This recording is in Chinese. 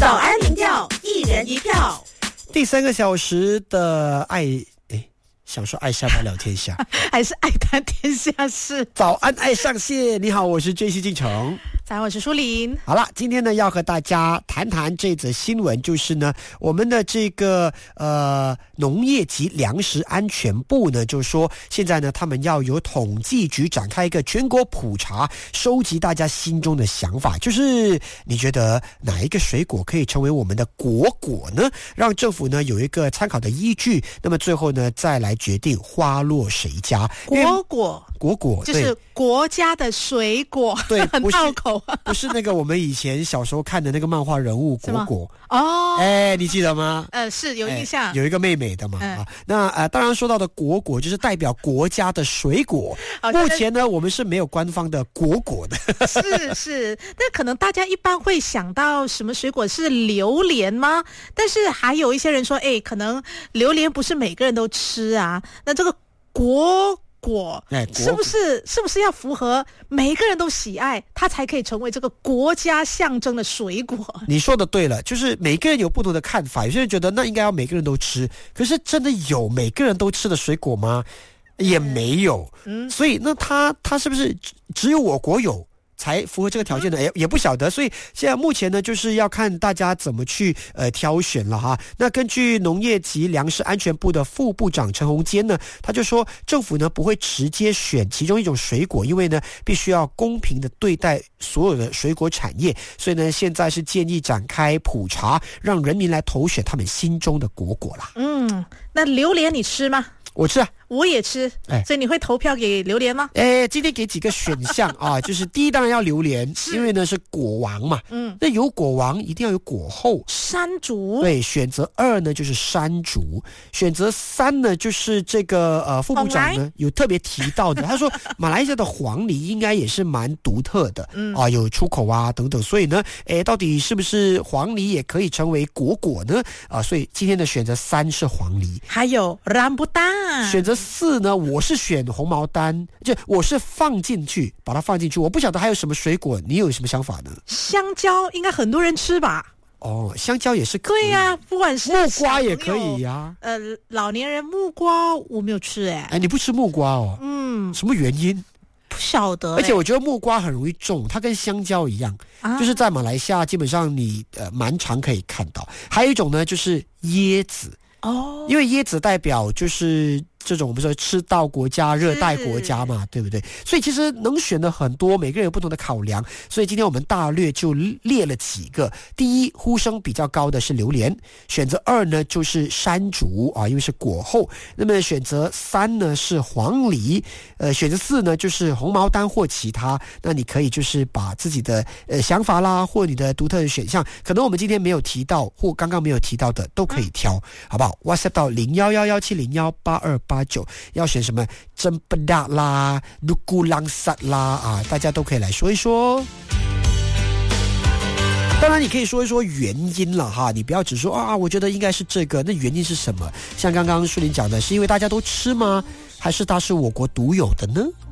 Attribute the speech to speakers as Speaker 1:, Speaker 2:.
Speaker 1: 早安民调，一人一票。
Speaker 2: 第3个小时的想说爱下不了天下，
Speaker 1: 还是爱谈天下事。
Speaker 2: 早安爱上线，你好，我是JC进城。
Speaker 1: 早安，我是舒琳。
Speaker 2: 好了，今天呢要和大家谈谈这则新闻，就是呢我们的这个农业及粮食安全部呢，就是说现在呢他们要由统计局展开一个全国普查，收集大家心中的想法，就是你觉得哪一个水果可以成为我们的国果呢？让政府呢有一个参考的依据，那么最后呢再来决定花落谁家。国果
Speaker 1: 就是国家的水果，
Speaker 2: 对，
Speaker 1: 很拗口。
Speaker 2: 不是那个我们以前小时候看的那个漫画人物果果
Speaker 1: 哦，
Speaker 2: 你记得吗？
Speaker 1: 是有印象，
Speaker 2: 有一个妹妹的嘛。那当然说到的国果就是代表国家的水果。目前呢，我们是没有官方的国果的。
Speaker 1: 是，但可能大家一般会想到什么水果是榴莲吗？但是还有一些人说，可能榴莲不是每个人都吃啊。那这个国果是不是要符合每一个人都喜爱，它才可以成为这个国家象征的水果？
Speaker 2: 你说的对了，就是每个人有不同的看法，有些人觉得那应该要每个人都吃，可是真的有每个人都吃的水果吗？也没有。所以那它是不是只有我国有才符合这个条件的？也不晓得。所以现在目前呢，就是要看大家怎么去挑选了哈。那根据农业及粮食安全部的副部长陈宏坚呢，他就说政府呢不会直接选其中一种水果，因为呢必须要公平的对待所有的水果产业，所以呢现在是建议展开普查，让人民来投选他们心中的国果啦。
Speaker 1: 那榴莲你吃吗？
Speaker 2: 我吃啊。
Speaker 1: 我也吃，所以你会投票给榴莲吗？
Speaker 2: 今天给几个选项啊，就是第一当然要榴莲，因为呢是果王嘛。那有果王一定要有果后。
Speaker 1: 山竹。对，
Speaker 2: 选择2呢就是山竹，选择3呢就是这个副部长呢有特别提到的，他说马来西亚的黄梨应该也是蛮独特的有出口啊等等，所以呢到底是不是黄梨也可以成为国果呢？所以今天的选择3是黄梨。
Speaker 1: 还有rambutan
Speaker 2: 选择4呢，我是选红毛丹，就我是把它放进去。我不晓得还有什么水果，你有什么想法呢？
Speaker 1: 香蕉应该很多人吃吧？
Speaker 2: 香蕉也是可以。
Speaker 1: 对呀，不管是
Speaker 2: 木瓜也可以呀。
Speaker 1: 老年人木瓜我没有吃
Speaker 2: 你不吃木瓜哦？什么原因？
Speaker 1: 不晓得。
Speaker 2: 而且我觉得木瓜很容易种，它跟香蕉一样，就是在马来西亚基本上你蛮常可以看到。还有一种呢，就是椰子。因为椰子代表就是这种我们说赤道国家、热带国家嘛，对不对？所以其实能选的很多，每个人有不同的考量。所以今天我们大略就列了几个。第一，呼声比较高的是榴莲，选择2呢就是山竹因为是果后。那么选择3呢是黄梨，选择4呢就是红毛丹或其他。那你可以就是把自己的想法啦，或你的独特的选项，可能我们今天没有提到或刚刚没有提到的都可以挑，好不好？WhatsApp 到0111701829，要选什么真不大啦、鲁古朗萨啦大家都可以来说一说。当然你可以说一说原因了哈，你不要只说我觉得应该是这个，那原因是什么？像刚刚舒琳讲的，是因为大家都吃吗？还是它是我国独有的呢？